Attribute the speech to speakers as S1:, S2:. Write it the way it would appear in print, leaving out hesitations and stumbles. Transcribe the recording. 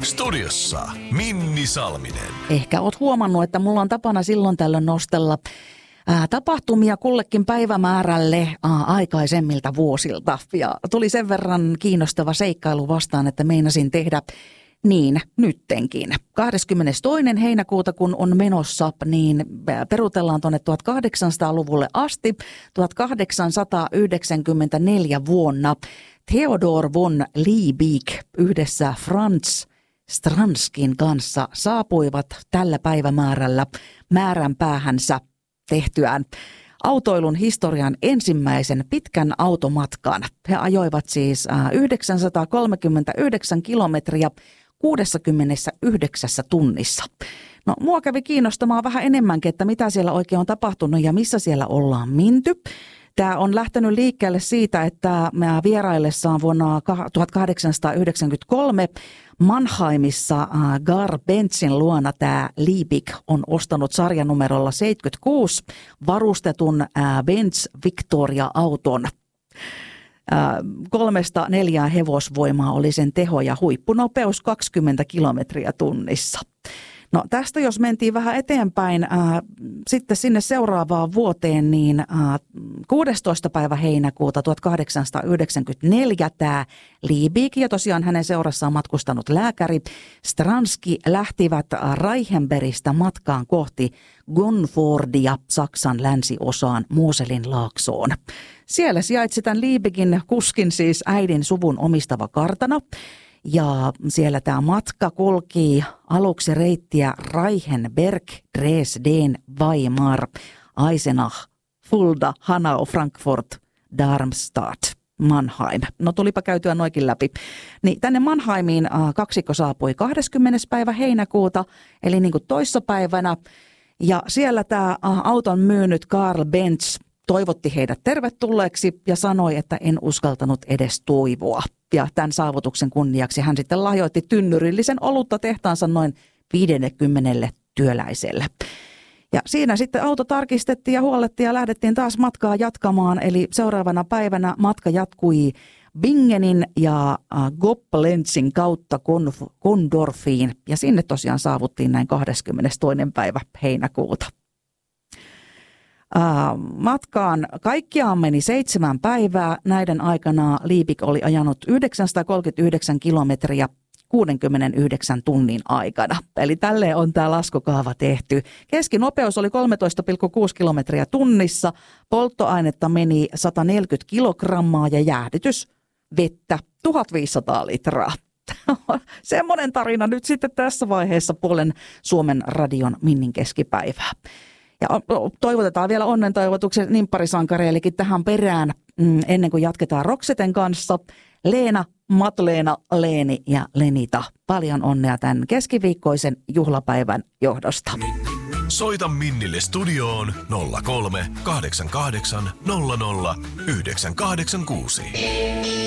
S1: Studiossa Minni Salminen.
S2: Ehkä oot huomannut, että mulla on tapana silloin tällöin nostella tapahtumia kullekin päivämäärälle aikaisemmilta vuosilta. Ja tuli sen verran kiinnostava seikkailu vastaan, että meinasin tehdä niin nyttenkin. 22. heinäkuuta, kun on menossa, niin perutellaan tuonne 1800-luvulle asti. 1894 vuonna Theodor von Liebig yhdessä Franz Stranskin kanssa saapuivat tällä päivämäärällä määränpäähänsä tehtyään autoilun historian ensimmäisen pitkän automatkan. He ajoivat siis 939 kilometriä 69 tunnissa. No, mua kävi kiinnostamaan vähän enemmänkin, että mitä siellä oikein on tapahtunut ja missä siellä ollaan minty. Tämä on lähtenyt liikkeelle siitä, että vieraillessaan vuonna 1893 Mannheimissa Gar Benzin luona tämä Liebig on ostanut sarjanumerolla 76 varustetun Benz Victoria-auton. 3-4 hevosvoimaa oli sen teho ja huippunopeus 20 kilometriä tunnissa. No, tästä jos mentiin vähän eteenpäin sitten sinne seuraavaan vuoteen, niin 16. päivä heinäkuuta 1894 tämä Liebig ja tosiaan hänen seurassaan matkustanut lääkäri Stranski lähtivät Reichenbergistä matkaan kohti Gonfordia Saksan länsiosaan Moselin laaksoon. Siellä sijaitsi tämän Liebigin kuskin siis äidin suvun omistava kartano. Ja siellä tämä matka kulki aluksi reittiä Reichenberg, Dresden, Weimar, Eisenach, Fulda, Hanau, Frankfurt, Darmstadt, Mannheim. No, tulipa käytyä noikin läpi. Niin tänne Mannheimiin kaksikko saapui 20. päivä heinäkuuta, eli niin kuin toissapäivänä. Ja siellä tämä auton myynyt Karl Benz toivotti heidät tervetulleeksi ja sanoi, että en uskaltanut edes toivoa. Ja tämän saavutuksen kunniaksi hän sitten lahjoitti tynnyrillisen olutta tehtaansa noin 50 työläiselle. Ja siinä sitten auto tarkistettiin ja huollettiin ja lähdettiin taas matkaa jatkamaan. Eli seuraavana päivänä matka jatkui Bingenin ja Goppelenzin kautta Gondorfiin. Ja sinne tosiaan saavuttiin näin 22. päivä heinäkuuta. Matkaan kaikkiaan meni 7 päivää. Näiden aikana Liebig oli ajanut 939 kilometriä 69 tunnin aikana. Eli tälleen on tämä laskukaava tehty. Keskinopeus oli 13,6 kilometriä tunnissa. Polttoainetta meni 140 kilogrammaa ja jäähdytys vettä 1500 litraa. Semmoinen tarina nyt sitten tässä vaiheessa puolen Suomen radion Minnin keskipäivää. Ja toivotetaan vielä onnentoivotuksen nimpparisankareillekin tähän perään ennen kuin jatketaan Rokseten kanssa. Leena, Matleena, Leeni ja Lenita. Paljon onnea tämän keskiviikkoisen juhlapäivän johdosta.
S1: Soita Minnille studioon 03 88 00 986.